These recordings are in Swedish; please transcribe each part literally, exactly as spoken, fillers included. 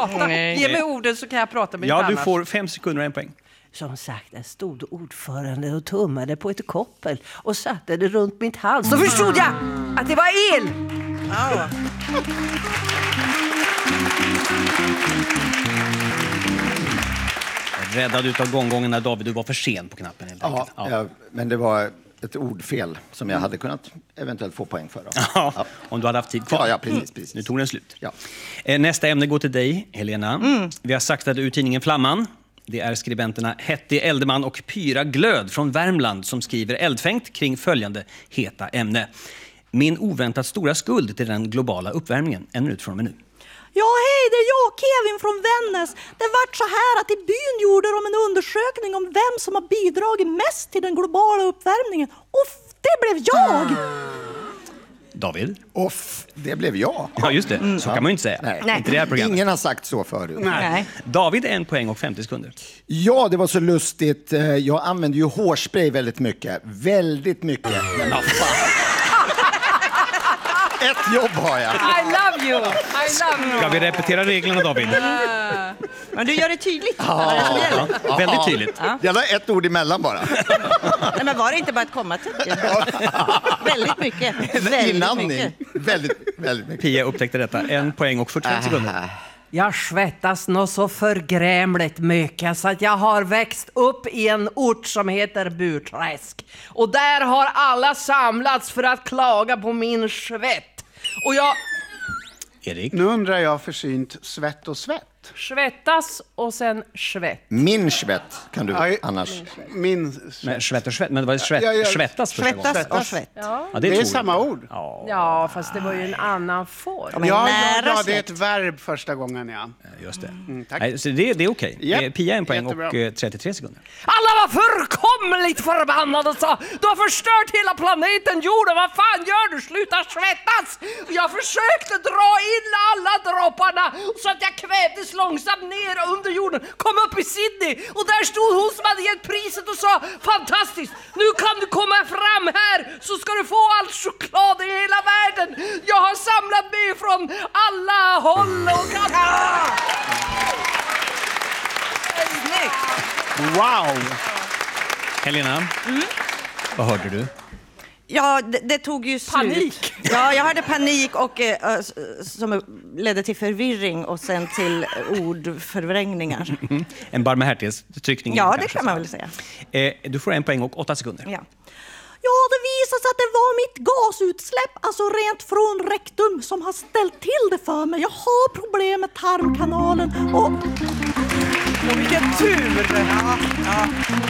prata. Ge mig orden så kan jag prata med Ja, annars. du får fem sekunder och en poäng. Som sagt, där stod ordförande och tummade på ett koppel och satte det runt mitt hals. Så förstod jag att det var el! Ja. Räddad utav gånggången när David, du var för sen på knappen helt Ja, enkelt. Ja. ja, men det var ett ordfel som jag hade kunnat eventuellt få poäng för. Då. Ja, Ja. om du hade haft tid kvar. Ja, ja, precis, precis. Nu tog den slut. Ja. Eh, Nästa ämne går till dig, Helena. Vi har sagt att ur tidningen Flamman. Det är skribenterna Hetty Eldeman och Pyra Glöd från Värmland som skriver eldfängt kring följande heta ämne. Min oväntat stora skuld till den globala uppvärmningen. En minut från och med nu. Ja, hej, det är jag, Kevin från Vännäs. Det vart så här att i byn gjorde de en undersökning om vem som har bidragit mest till den globala uppvärmningen. Och det blev jag! David? Off, det blev jag. Ja, just det. Så kan man ju inte säga. Nej. Inte det här programmet. Ingen har sagt så förut. Nej. David, en poäng och femtio sekunder. Ja, det var så lustigt. Eh, Jag använder ju hårspray väldigt mycket. Väldigt mycket. Men ah, fan. Ett jobb har jag. I love you! I love you! Ska vi repetera reglerna, David? Men du gör det tydligt. Ja, Ja, väldigt tydligt. Det var ett ord emellan bara. Nej, men var det inte bara ett kommatecken? Väldigt mycket. Väldigt Inandning. mycket. Väldigt, väldigt mycket. Pia upptäckte detta. En poäng och fyrtiofem sekunder. Jag svettas nog så förgrämligt mycket så att jag har växt upp i en ort som heter Burträsk. Och där har alla samlats för att klaga på min svett. Och jag Erik? Nu undrar jag försynt svett och svett. svettas och sen svett. Min svett kan du Aj. annars. Min svett. Men svett och svett. Men det var svett, Ja, ja. svettas första gången. Svettas och svett. Ja, Det är tror samma jag. ord. Ja, Ja, fast det var ju en annan form. Ja, ja, nära ja, det är svett. ett verb första gången, ja. just det. Mm, tack. Nej, så det, det är okej. Japp, Eh, Pia en poäng jättebra. och eh, trettiotre sekunder. Alla var fullkomligt förbannade och sa: du har förstört hela planeten jorden, vad fan gör du? Sluta svettas! Och jag försökte dra in alla dropparna så att jag kvävdes långsamt ner under jorden, kom upp i Sydney och där stod hon som hade gett priset och sa: fantastiskt, nu kan du komma fram här så ska du få allt choklad i hela världen. Jag har samlat mig från alla håll och kanter. Snyggt! Wow! Helena, vad hörde du? Ja, det, det tog ju slut. Panik. Ja, jag hade panik och eh, s- som ledde till förvirring och sen till ordförvrängningar. En barmhärtighetstryckning. Ja, det kanske. kan man väl säga. Eh, du får en poäng och åtta sekunder. Ja. Ja, det visar sig att det var mitt gasutsläpp, alltså rent från rektum, som har ställt till det för mig. Jag har problem med tarmkanalen och... Och vilken tur! Ja, ja.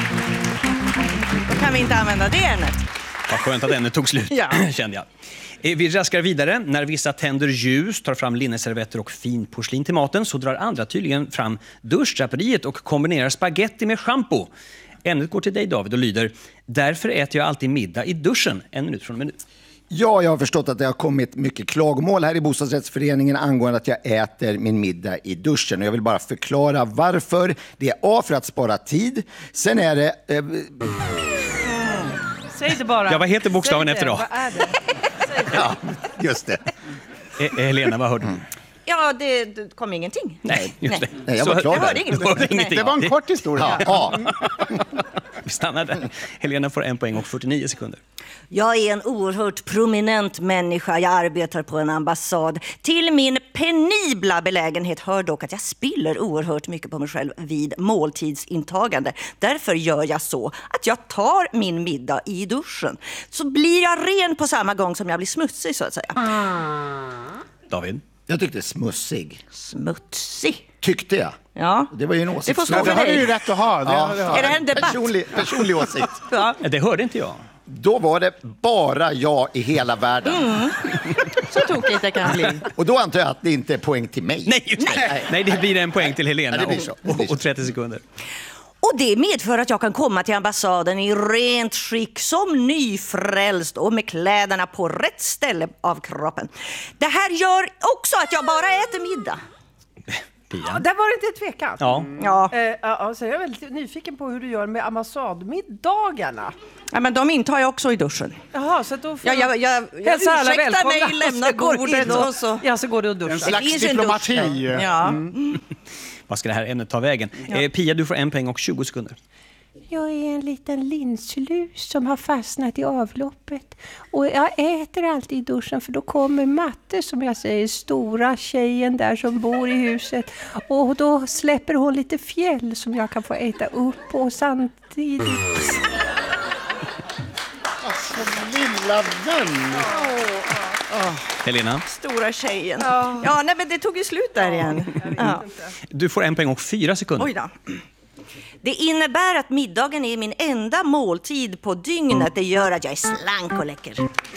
Då kan vi inte använda det ämnet. Vad skönt att ämnet tog slut, Ja. kände jag. Eh, Vi raskar vidare. När vissa tänder ljus, tar fram linneservetter och fin porslin till maten, så drar andra tydligen fram duschdraperiet och kombinerar spaghetti med shampoo. Ämnet går till dig, David, och lyder: därför äter jag alltid middag i duschen. En minut från en minut. Ja, jag har förstått att det har kommit mycket klagomål här i bostadsrättsföreningen angående att jag äter min middag i duschen. Och jag vill bara förklara varför. Det är A, för att spara tid. Sen är det... Eh, Säg det bara. Ja, vad heter bokstaven Säg efter det. A? Vad är det? ja, just det. Eh, eh, Helena, vad hörde du? Ja, det, det kom ingenting. Nej, just det. Nej, jag var klar Jag där. hörde ingenting. Du hörde Nej. ingenting. Det var en kort historia. Ja, Vi stannar där. Helena får en poäng och fyrtionio sekunder. Jag är en oerhört prominent människa. Jag arbetar på en ambassad. Till min penibla belägenhet hör dock att jag spiller oerhört mycket på mig själv vid måltidsintagande. Därför gör jag så att jag tar min middag i duschen. Så blir jag ren på samma gång som jag blir smutsig, så att säga. David? jag tyckte smutsig. Smutsig? Tyckte jag. Ja. Det var ju en Det åsikt. får stå Ja, det för har du ju dig. rätt att ha. Det, Ja. har du ha. Är det här en debatt? Personlig, personlig åsikt. Ja. Eh, Det hörde inte jag. Då var det bara jag i hela världen. Så tokigt det kan bli. Och då antar jag att det inte är poäng till mig. Nej, just det. Nej. Nej, det blir en poäng till Helena. Ja, det blir så. Det och, blir och, så. och trettio sekunder. Och det medför att jag kan komma till ambassaden i rent skick som nyfrälst och med kläderna på rätt ställe av kroppen. Det här gör också att jag bara äter middag. Pia. Ja, där var det inte tvekan. Ja. Ja. Eh, ja, så jag är väldigt nyfiken på hur du gör med ambassadmiddagarna. Ja, men de intar jag också i duschen. Jaha, så då får Ja, jag, jag, jag hälsa alla ursäktar välkomna. mig, lämna Och så går bordet in och så. Ja, så går du och En duschar. slags finns en diplomati. dusch. Ja. Mm. Vad ska det här ämnet ta vägen? Eh, Pia, du får en poäng och tjugo sekunder. Jag är en liten linslus som har fastnat i avloppet. Och jag äter alltid i duschen för då kommer Matte, som jag säger, stora tjejen där som bor i huset. Och då släpper hon lite fjäll som jag kan få äta upp och samtidigt... Alltså, lilla vän. Helena, Stora tjejen. Ja, ja nej, men det tog ju slut där igen. Ja. du får en poäng och fyra sekunder. Oj då. Det innebär att middagen är min enda måltid på dygnet. Det gör att jag är slank och läcker.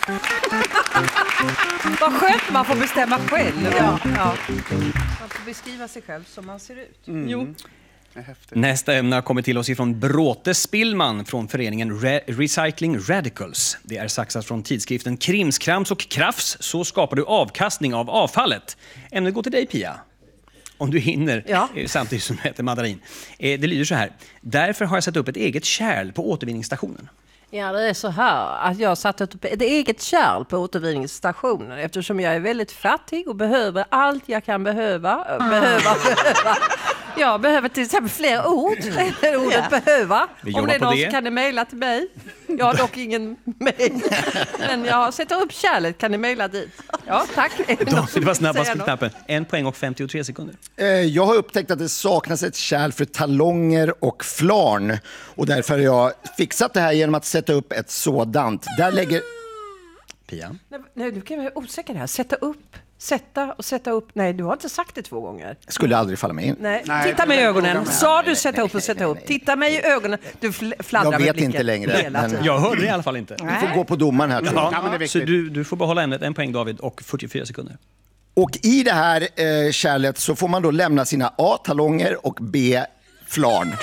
Vad skönt man får bestämma själv. Ja, ja. Man får beskriva sig själv som man ser ut. Jo. Nästa ämne har kommit till oss ifrån Bråte Spillman från föreningen Re- Recycling Radicals. Det är saxat från tidskriften Krimskrams och Krafs. Så skapar du avkastning av avfallet. Ämnet går till dig, Pia. Om du hinner, Ja. eh, samtidigt som du äter mandarin. Eh, det lyder så här. Därför har jag satt upp ett eget kärl på återvinningsstationen. Ja, det är så här att jag satt upp ett eget kärl på återvinningsstationen eftersom jag är väldigt fattig och behöver allt jag kan behöva. Behöva, behöva. Jag behöver till exempel fler ord. Ordet Ja. behöva. Vi Om jobbar det är på någon det. så kan ni mejla till mig. Jag har dock ingen mejl. Men jag sätter upp kärlet, kan ni mejla dit. Ja, tack. Det var snabbast Säga på knappen. En poäng och femtiotre sekunder. Eh, Jag har upptäckt att det saknas ett kärl för talonger och flarn. Och därför har jag fixat det här genom att sätta upp ett sådant. Där lägger... Pia. Nej, nej, du kan vara osäker här. Sätta upp, sätta och sätta upp. Nej, du har inte sagt det två gånger. Skulle aldrig falla mig in. Nej, Nej, titta mig i det- ögonen. det- Sa du sätta upp och sätta upp? Titta mig i ögonen. Du fl- fladdrar Jag med vet blicken inte längre, hela men- tiden. Jag hörde det i alla fall inte. Vi får gå på domaren här, tror jag. Ja, men det är Så viktigt. du, du får behålla ämnet. En poäng, David, och fyrtiofyra sekunder. Och i det här eh, kärlet så får man då lämna sina A, talonger och B, flarn.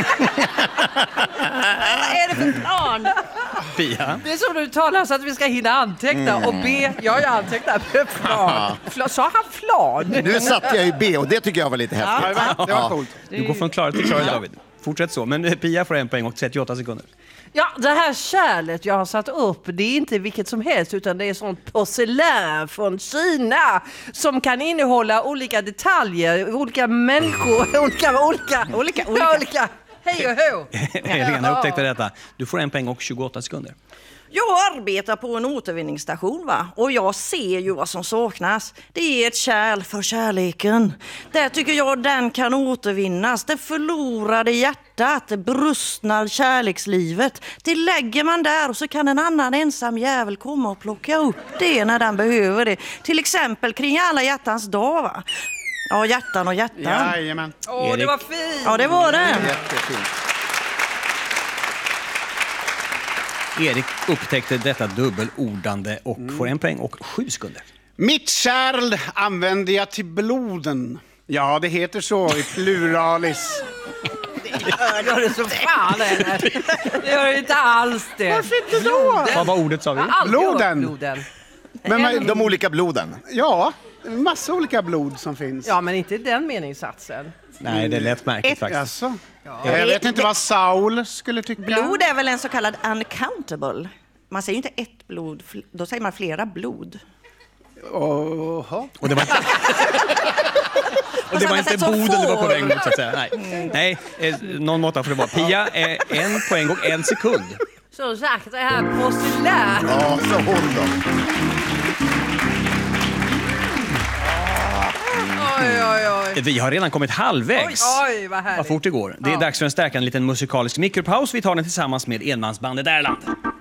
Vad är det för plan? Pia. Det är så du talar så att vi ska hinna anteckna. Och B, ja, jag antecknar med flan. Fla, sa han flan? Nu satte jag ju B och det tycker jag var lite Ja, häftigt. det var, det var coolt. Du går från klarhet till klarhet, David. Fortsätt så. Men eh, Pia får en poäng och trettioåtta sekunder. Ja, det här kärlet jag har satt upp, det är inte vilket som helst utan det är sånt porcelän från Kina som kan innehålla olika detaljer, olika människor, olika, olika, olika, olika. olika. Hej och hå! Helena upptäckte detta. Du får en poäng och tjugoåtta sekunder. Jag arbetar på en återvinningsstation, va? Och jag ser ju vad som saknas. Det är ett kärl för kärleken. Där tycker jag den kan återvinnas. Det förlorade hjärtat, det brustna kärlekslivet. Det lägger man där och så kan en annan ensam jävel komma och plocka upp det när den behöver det. Till exempel kring alla hjärtans dag, va? Ja, hjärtan och hjärtan. Jajamän. Åh, Erik. det var fint! Ja, det var det. Jättefint. Erik upptäckte detta dubbelordande och får en poäng och sju sekunder. Mitt kärl använder jag till bloden. Ja, det heter så i pluralis. Det gör det så fan, eller? Det gör det inte alls det. Varför inte då? Vad var ordet, sa vi? Jag har aldrig hört Bloden. bloden. Men man, De olika bloden. ja, massa olika blod som finns. Ja, men inte den meningssatsen. Nej, det lät märkligt faktiskt. Jaså? Jag vet inte vad Saul skulle tycka. Blod är väl en så kallad uncountable. Man säger ju inte ett blod, fl- då säger man flera blod. Oha. Och det var inte, och det var samma inte sätt som boden du var på får. väg mot, så att säga. Nej, Nej eh, någon måtta får det vara. Pia, eh, en poäng och en sekund. Så sagt, det här porcelän. Ja, så hon då. Oj, oj, oj. Vi har redan kommit halvvägs. Oj, oj, vad härligt. Vad fort det går. Det är dags för en stärkande liten musikalisk mikropaus. Vi tar den tillsammans med enmansbandet Erland.